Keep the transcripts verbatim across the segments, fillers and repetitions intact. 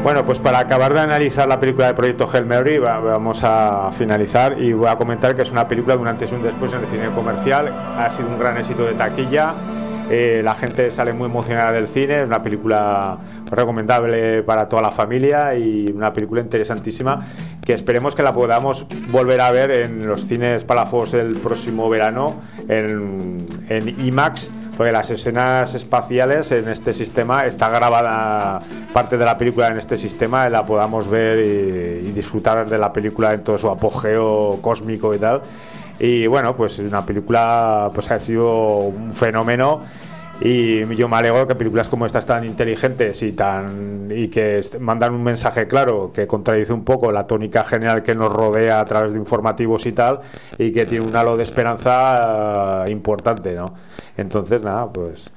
Bueno, pues para acabar de analizar la película del Proyecto Hail Mary, va, vamos a finalizar y voy a comentar que es una película de un antes y un después en el cine comercial. Ha sido un gran éxito de taquilla. Eh, la gente sale muy emocionada del cine. Es una película recomendable para toda la familia y una película interesantísima que esperemos que la podamos volver a ver en los cines Palafox el próximo verano en, en IMAX, porque las escenas espaciales en este sistema está grabada parte de la película en este sistema y la podamos ver y, y disfrutar de la película en todo su apogeo cósmico y tal. Y bueno, pues una película pues ha sido un fenómeno y yo me alegro que películas como estas tan inteligentes y tan y que mandan un mensaje claro que contradice un poco la tónica general que nos rodea a través de informativos y tal, y que tiene un halo de esperanza uh, importante, ¿no? Entonces nada, pues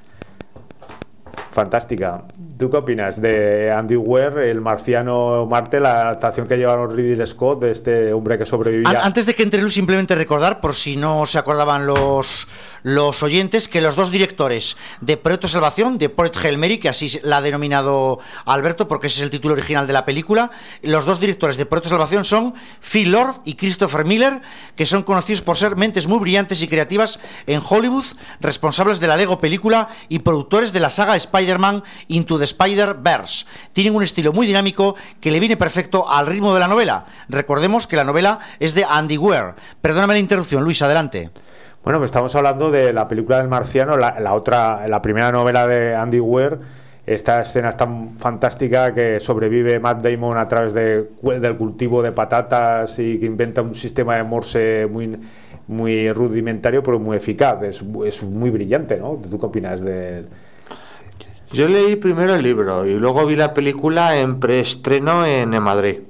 fantástica. ¿Tú qué opinas de Andy Weir, El Marciano Marte, la adaptación que llevaron Ridley Scott de este hombre que sobrevivía? Antes de que entre Luz, simplemente recordar, por si no se acordaban los, los oyentes, que los dos directores de Proyecto Salvación, de Project Hail Mary, que así la ha denominado Alberto porque ese es el título original de la película, los dos directores de Proyecto Salvación son Phil Lord y Christopher Miller, que son conocidos por ser mentes muy brillantes y creativas en Hollywood, responsables de la Lego película y productores de la saga Spider-Man Into the Spider-Verse. Tienen un estilo muy dinámico que le viene perfecto al ritmo de la novela. Recordemos que la novela es de Andy Weir. Perdóname la interrupción, Luis, adelante. Bueno, pues estamos hablando de la película del Marciano, la, la otra, la primera novela de Andy Weir. Esta escena es tan fantástica que sobrevive Matt Damon a través de, del cultivo de patatas y que inventa un sistema de Morse muy, muy rudimentario pero muy eficaz. Es, es muy brillante, ¿no? ¿Tú qué opinas de...? Yo leí primero el libro y luego vi la película en preestreno en, en Madrid.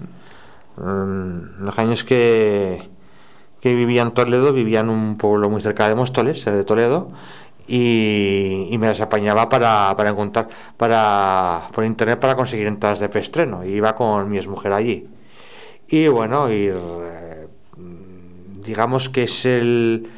Los años que, que vivía en Toledo, vivía en un pueblo muy cerca de Móstoles, de Toledo, y, y me las apañaba para, para encontrar para por internet para conseguir entradas de preestreno. Y iba con mi exmujer allí. Y bueno, y, eh, digamos que es el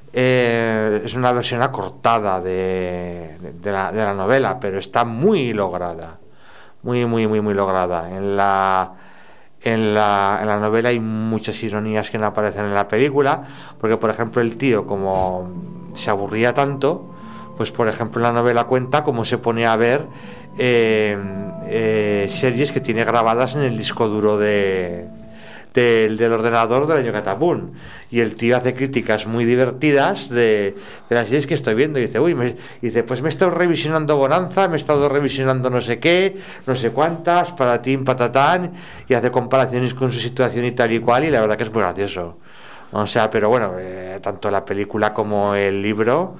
Eh, es una versión acortada de, de, la, de la novela, pero está muy lograda, muy muy muy muy lograda. En la en la en la novela hay muchas ironías que no aparecen en la película, porque por ejemplo el tío, como se aburría tanto, pues por ejemplo en la novela cuenta cómo se pone a ver eh, eh, series que tiene grabadas en el disco duro de Del, del ordenador del año Catapún, y el tío hace críticas muy divertidas de, de las series que estoy viendo y dice, uy, me, dice, pues me he estado revisionando Bonanza, me he estado revisionando no sé qué, no sé cuántas, patatín, patatán, y hace comparaciones con su situación y tal y cual, y la verdad que es muy gracioso. O sea, pero bueno, eh, tanto la película como el libro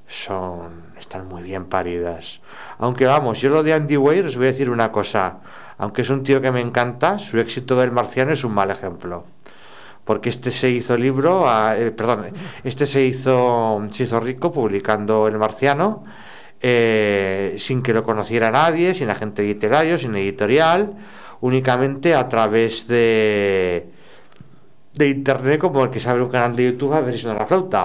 son están muy bien paridas. Aunque vamos, yo lo de Andy Weir os voy a decir una cosa. Aunque es un tío que me encanta, su éxito del Marciano es un mal ejemplo. Porque este se hizo libro, eh, perdón, este se hizo, se hizo rico publicando El Marciano, eh, sin que lo conociera nadie, sin agente literario, sin editorial, únicamente a través de, de internet, como el que sabe un canal de YouTube a ver si suena la flauta.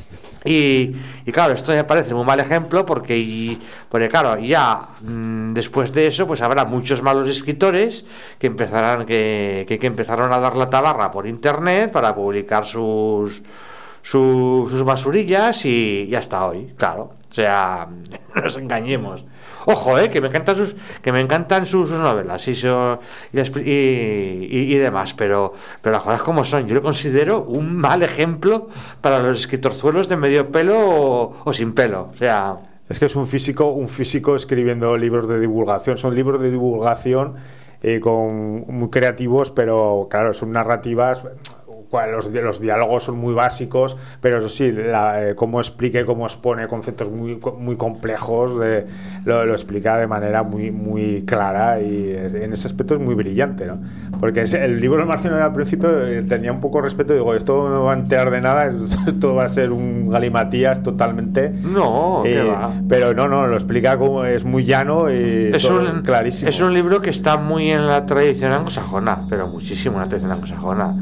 Y, y claro, esto me parece un mal ejemplo porque, y, porque claro, ya mmm, después de eso pues habrá muchos malos escritores que empezarán que, que, que empezaron a dar la tabarra por internet para publicar sus sus, sus basurillas y, y hasta hoy, claro, o sea, no nos engañemos. Ojo, eh, que me encantan sus, que me encantan sus, sus novelas y, so, y, y, y demás, pero, pero las cosas como son. Yo lo considero un mal ejemplo para los escritorzuelos de medio pelo o, o sin pelo. O sea, es que es un físico, un físico escribiendo libros de divulgación. Son libros de divulgación eh, con muy creativos, pero claro, son narrativas. Los, los diálogos son muy básicos, pero eso sí, la, eh, cómo explique, cómo expone conceptos muy, muy complejos, de, lo, lo explica de manera muy, muy clara y es, en ese aspecto es muy brillante, ¿no? Porque es, el libro del Marciano al principio eh, tenía un poco respeto, digo, esto no me va a enterar de nada, esto va a ser un galimatías totalmente. No, eh, ¿qué va? Pero no, no, lo explica como es muy llano y es todo, un, clarísimo. Es un libro que está muy en la tradición anglosajona, pero muchísimo en la tradición anglosajona.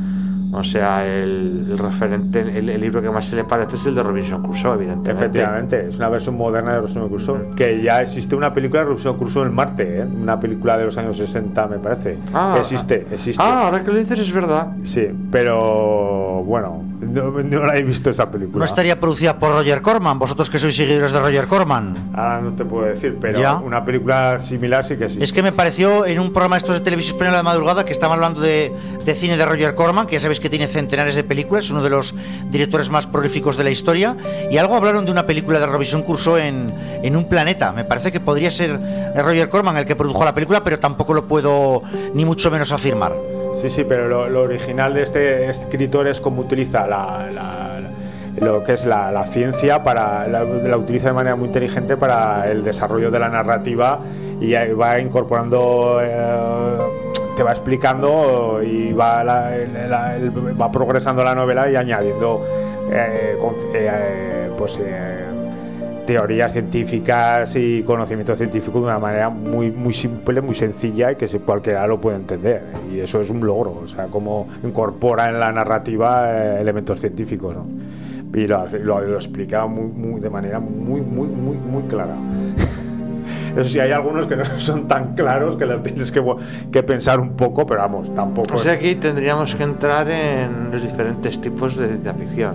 O sea, el, el referente, el, el libro que más se le parece es el de Robinson Crusoe, evidentemente. Efectivamente, es una versión moderna de Robinson Crusoe. Mm. Que ya existe una película de Robinson Crusoe en Marte, ¿eh? Una película de los años sesenta, me parece. Ah, existe, existe. Ah, ahora que lo dices es verdad. Sí, pero bueno, no, no la he visto esa película. ¿No estaría producida por Roger Corman? Vosotros que sois seguidores de Roger Corman. Ahora no te puedo decir, pero ¿Ya? Una película similar sí que existe. Es que me pareció en un programa estos de televisión española de madrugada que estaban hablando de, de cine de Roger Corman, que ya sabéis que tiene centenares de películas, es uno de los directores más prolíficos de la historia, y algo hablaron de una película de Robinson Crusoe en, en un planeta. Me parece que podría ser Roger Corman el que produjo la película, pero tampoco lo puedo ni mucho menos afirmar. Sí, sí, pero lo, lo original de este escritor es cómo utiliza la, la, lo que es la, la ciencia, para la, la utiliza de manera muy inteligente para el desarrollo de la narrativa, y va incorporando, eh, te va explicando y va, la, la, la, va progresando la novela y añadiendo eh, con, eh, pues eh, teorías científicas y conocimiento científico de una manera muy muy simple, muy sencilla, y que cualquiera lo puede entender, y eso es un logro. O sea, cómo incorpora en la narrativa eh, elementos científicos, ¿no? Y lo, lo, lo explica muy, muy, de manera muy muy muy muy clara. Eso sí, hay algunos que no son tan claros, que los tienes que, que pensar un poco, pero vamos, tampoco. O sea, es... aquí tendríamos que entrar en los diferentes tipos de ciencia ficción.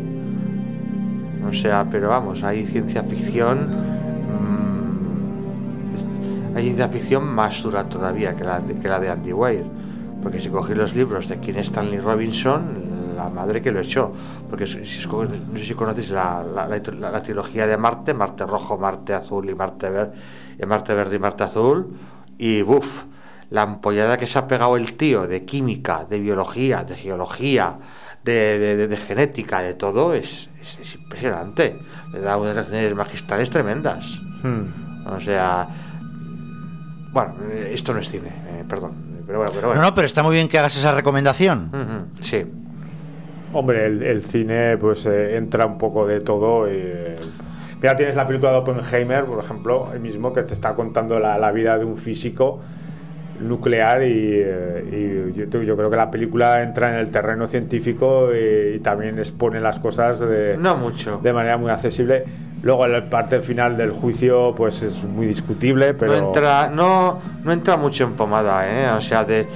O sea, pero vamos, hay ciencia ficción, mmm, hay ciencia ficción más dura todavía que la, que la de Andy Weir, porque si cogéis los libros de Kim Stanley Robinson, la madre que lo echó, porque si, si, no sé si conocéis la, la, la, la trilogía de Marte, Marte Rojo, Marte Azul y Marte, Ver, y Marte Verde y Marte Azul, y buf, la ampollada que se ha pegado el tío de química, de biología, de geología, De, de, de, de genética, de todo, es, es, es impresionante. Le da unas lecciones magistrales tremendas. Hmm. O sea, bueno, esto no es cine, eh, perdón, pero bueno, pero bueno. No, no, pero está muy bien que hagas esa recomendación. Uh-huh, sí. Hombre, el, el cine pues eh, entra un poco de todo. Y, eh, ya tienes la película de Oppenheimer, por ejemplo, el mismo, que te está contando la, la vida de un físico nuclear, y, y yo, yo creo que la película entra en el terreno científico y, y también expone las cosas de, no mucho. de manera muy accesible. Luego la parte final del juicio pues es muy discutible, pero no entra no no entra mucho en pomada, ¿eh? O sea, de,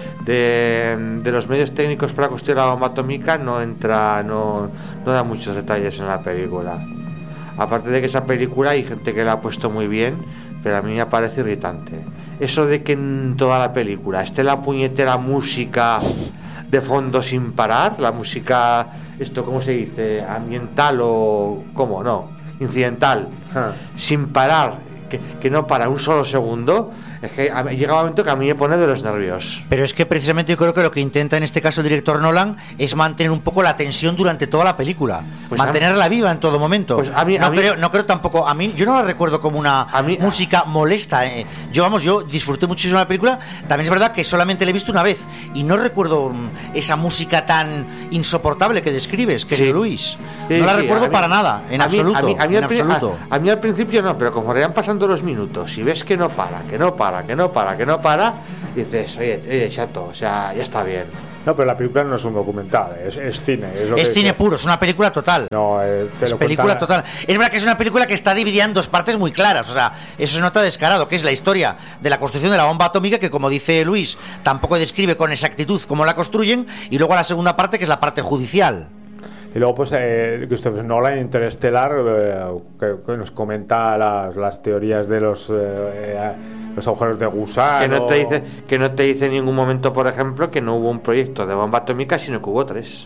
de, de los medios técnicos para construir la bomba atómica no entra, no, no da muchos detalles en la película. Aparte de que esa película hay gente que la ha puesto muy bien, pero a mí me parece irritante eso de que en toda la película esté la puñetera música de fondo sin parar, la música, esto cómo se dice, ambiental o cómo, no, incidental, huh. sin parar, que, que no para un solo segundo. Es que llega un momento que a mí me pone de los nervios. Pero es que precisamente yo creo que lo que intenta en este caso el director Nolan es mantener un poco la tensión durante toda la película, pues mantenerla mí, viva en todo momento. Pues a mí, no, a creo, mí, no creo tampoco, a mí yo no la recuerdo como una mí, música molesta. Eh. Yo vamos, yo disfruté muchísimo la película. También es verdad que solamente la he visto una vez y no recuerdo um, esa música tan insoportable que describes, querido sí. Luis. Sí, no la sí, recuerdo mí, para nada, en absoluto. A mí, a mí, en al, absoluto. A, a mí al principio no, pero conforme van pasando los minutos y ves que no para, que no para, que no para, que no para, dices, oye, oye, chato, o sea, ya está bien. No, pero la película no es un documental, es, es cine. Es, lo es que cine es, puro, es una película total. No, eh, te es lo película cuentan... total. Es verdad que es una película que está dividida en dos partes muy claras, o sea, eso se nota descarado, que es la historia de la construcción de la bomba atómica, que como dice Luis, tampoco describe con exactitud cómo la construyen, y luego la segunda parte, que es la parte judicial. Y luego pues eh, Christopher Nolan, Interstellar, eh, que, que nos comenta las, las teorías de los eh, los agujeros de gusano. Que no te dice que no te dice en ningún momento, por ejemplo, que no hubo un proyecto de bomba atómica, sino que hubo tres.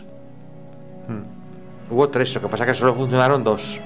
Hmm. Hubo tres, lo que pasa es que solo funcionaron dos.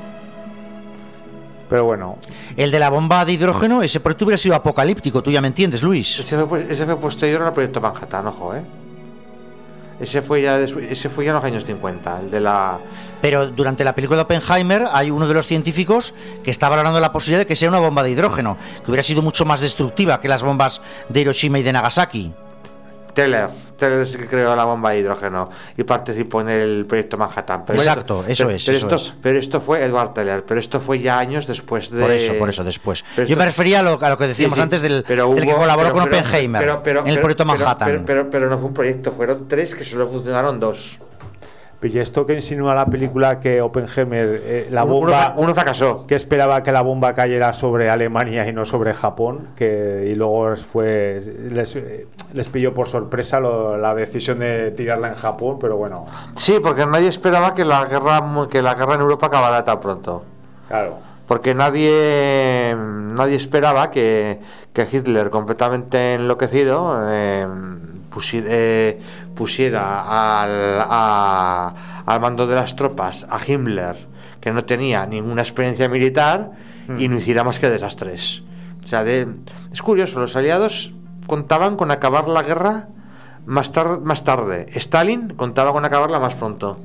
Pero bueno. El de la bomba de hidrógeno, ese proyecto hubiera sido apocalíptico, tú ya me entiendes, Luis. Ese fue, ese fue posterior al proyecto Manhattan, ojo, eh. Ese fue ya ese fue ya en los años cincuenta, el de la... Pero durante la película de Oppenheimer hay uno de los científicos que está valorando la posibilidad de que sea una bomba de hidrógeno, que hubiera sido mucho más destructiva que las bombas de Hiroshima y de Nagasaki. Teller. Teller es el que creó la bomba de hidrógeno y participó en el proyecto Manhattan. Pero Exacto, esto, eso pero, es. Pero, eso esto, es. pero esto fue Edward Teller, pero esto fue ya años después de... Por eso, por eso, después. Yo esto, me refería a lo, a lo que decíamos sí, sí, antes del, pero del hubo, que colaboró pero, con pero, Oppenheimer pero, pero, en el pero, proyecto Manhattan. Pero, pero, pero, pero no fue un proyecto, fueron tres que solo funcionaron dos. Y esto que insinúa la película que Oppenheimer, eh, la bomba... Uno, uno fracasó. Que esperaba que la bomba cayera sobre Alemania y no sobre Japón, que y luego fue les, les pilló por sorpresa lo, la decisión de tirarla en Japón, pero bueno. Sí, porque nadie esperaba que la guerra que la guerra en Europa acabara tan pronto. Claro. Porque nadie nadie esperaba que, que Hitler, completamente enloquecido, eh, pusiera, eh, pusiera al, a, al mando de las tropas a Himmler, que no tenía ninguna experiencia militar, mm. y no hiciera más que desastres. O sea, de, es curioso, los aliados contaban con acabar la guerra más, tar, más tarde. Stalin contaba con acabarla más pronto.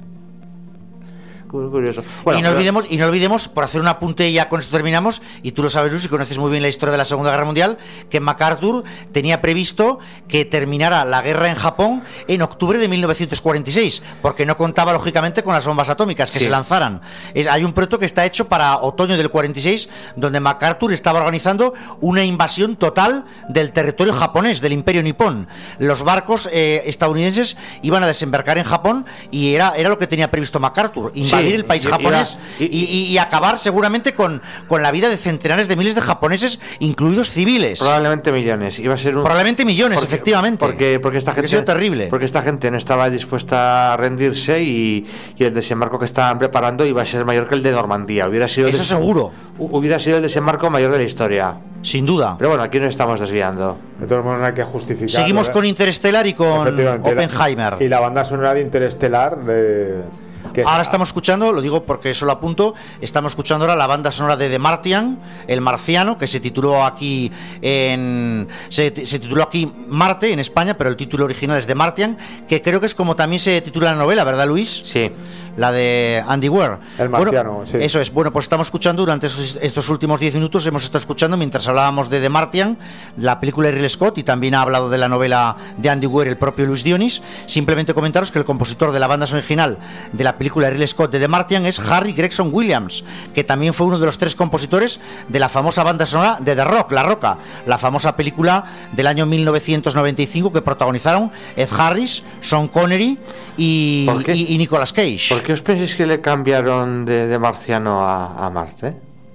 Curioso. Bueno, y no olvidemos, y no olvidemos, por hacer un apunte, ya con esto terminamos, y tú lo sabes, Luis, y conoces muy bien la historia de la Segunda Guerra Mundial, que MacArthur tenía previsto que terminara la guerra en Japón en octubre de mil novecientos cuarenta y seis, porque no contaba lógicamente con las bombas atómicas que sí. se lanzaran. Es, hay un proyecto que está hecho para otoño del cuarenta y seis, donde MacArthur estaba organizando una invasión total del territorio japonés, del Imperio Nipón. Los barcos eh, estadounidenses iban a desembarcar en Japón y era, era lo que tenía previsto MacArthur, invadir sí, el país y, japonés y, y, y, y acabar seguramente con, con la vida de centenares de miles de japoneses, incluidos civiles. Probablemente millones. Iba a ser un... Probablemente millones, porque, efectivamente. Porque, porque esta gente... Porque ha sido terrible. Porque esta gente no estaba dispuesta a rendirse y, y el desembarco que estaban preparando iba a ser mayor que el de Normandía. Hubiera sido Eso des... seguro. Hubiera sido el desembarco mayor de la historia. Sin duda. Pero bueno, aquí nos estamos desviando. De todas maneras, no hay que justificar. Seguimos ¿verdad? Con Interstellar y con Oppenheimer. Y la banda sonora de Interstellar de... Que ahora estamos escuchando, lo digo porque eso lo apunto, estamos escuchando ahora la banda sonora de The Martian, El Marciano, que se tituló aquí en se, se tituló aquí Marte en España, pero el título original es The Martian, que creo que es como también se titula la novela, ¿verdad, Luis? Sí. La de Andy Weir. El Marciano, bueno, sí. Eso es. Bueno, pues estamos escuchando durante estos, estos últimos diez minutos, hemos estado escuchando, mientras hablábamos de The Martian, la película de Ridley Scott, y también ha hablado de la novela de Andy Weir, el propio Luis Dionis. Simplemente comentaros que el compositor de la banda original de la película de Ridley Scott de The Martian es Harry Gregson Williams, que también fue uno de los tres compositores de la famosa banda sonora de The Rock, La Roca, la famosa película del año mil novecientos noventa y cinco que protagonizaron Ed Harris, Sean Connery y, y, y Nicolas Cage. ¿Por qué os pensáis que le cambiaron de, de Marciano a, a Marte?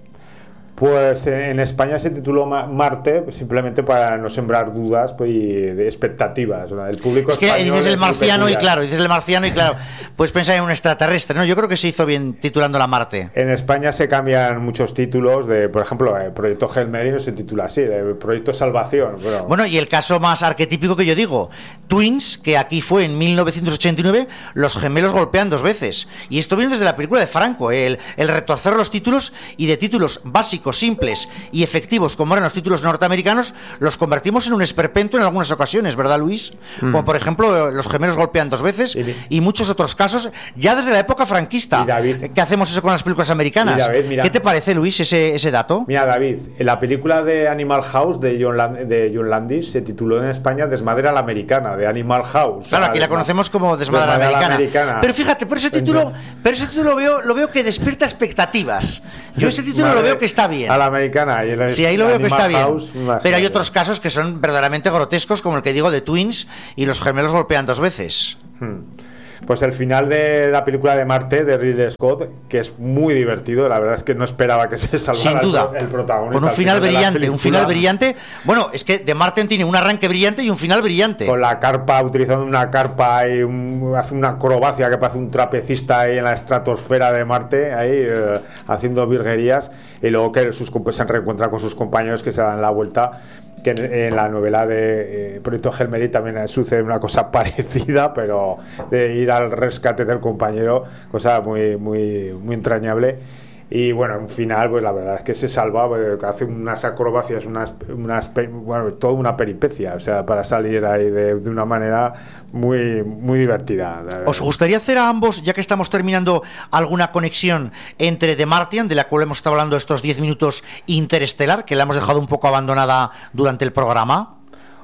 Pues en España se tituló Marte simplemente para no sembrar dudas pues, y de expectativas. El público es que español dices el marciano es y claro, dices el marciano y claro, pues pensar en un extraterrestre, ¿no? Yo creo que se hizo bien titulándola Marte. En España se cambian muchos títulos de, por ejemplo, el proyecto Hail Mary no se titula así, el proyecto Salvación. Bueno. bueno, y el caso más arquetípico que yo digo, Twins, que aquí fue en mil novecientos ochenta y nueve, los gemelos golpean dos veces. Y esto viene desde la película de Franco, el, el retorcer los títulos y de títulos básicos, simples y efectivos como eran los títulos norteamericanos, los convertimos en un esperpento en algunas ocasiones, ¿verdad, Luis? Mm. Como por ejemplo los gemelos golpean dos veces y, y muchos otros casos ya desde la época franquista. David, que hacemos eso con las películas americanas. David, mira, ¿qué te parece, Luis, ese, ese dato? Mira, David, en la película de Animal House de John, Land, de John Landis se tituló en España Desmadre a la Americana, de Animal House. Claro, aquí la conocemos como Desmadre, Desmadre a la americana. americana. Pero fíjate, por ese título, pero ese título lo veo, lo veo que despierta expectativas. Yo ese título Madre, lo veo que está bien. A la americana. Y el, sí, ahí lo veo que está House, bien. Pero hay otros casos que son verdaderamente grotescos, como el que digo de Twins y los gemelos golpean dos veces. Hmm. Pues el final de la película de Marte de Ridley Scott, que es muy divertido, la verdad es que no esperaba que se salvara Sin duda. El, el protagonista. Con un final brillante, un final brillante. Bueno, es que de Martin tiene un arranque brillante y un final brillante. Con la carpa, utilizando una carpa y un, hace una acrobacia que parece un trapecista ahí en la estratosfera de Marte, ahí eh, haciendo virguerías, y luego que sus, se reencuentra con sus compañeros que se dan la vuelta. Que en, en la novela de eh, Proyecto Hail Mary también sucede una cosa parecida, pero de ir al rescate del compañero, cosa muy muy muy entrañable. Y bueno, en final, pues la verdad es que se salva, hace unas acrobacias, unas, unas bueno, toda una peripecia, o sea, para salir ahí de, de una manera muy, muy divertida. ¿Os gustaría hacer a ambos, ya que estamos terminando, alguna conexión entre The Martian, de la cual hemos estado hablando estos diez minutos, Interestelar, que la hemos dejado un poco abandonada durante el programa?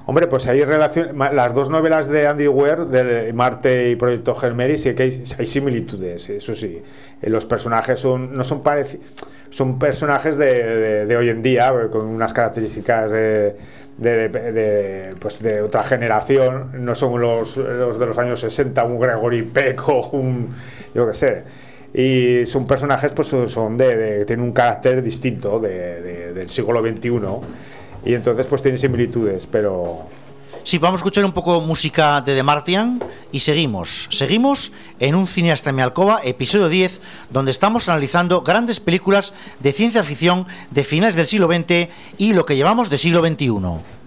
Hombre, pues hay relación, las dos novelas de Andy Weir, de Marte y Proyecto Hail Mary, sí que hay, hay similitudes, eso sí. Los personajes son no son parecidos, son personajes de, de, de hoy en día, con unas características de, de, de, de, pues de otra generación, no son los, los de los años sesenta, un Gregory Peck o un, yo qué sé. Y son personajes, pues son de, de tienen un carácter distinto de, de, del siglo veintiuno. Y entonces pues tiene similitudes, pero... Sí, vamos a escuchar un poco música de The Martian y seguimos, seguimos en Un cineasta en mi alcoba, episodio diez, donde estamos analizando grandes películas de ciencia ficción de finales del siglo veinte y lo que llevamos de siglo veintiuno.